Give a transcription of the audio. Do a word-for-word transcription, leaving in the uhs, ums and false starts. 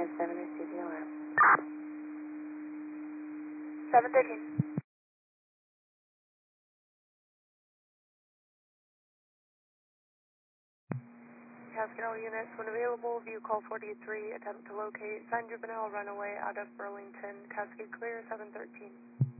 at seven, receive the alarm. seven thirteen. Cascadel units, when available, view call forty-three, attempt to locate San Juvenile runaway out of Burlington. Cascade clear, seven thirteen.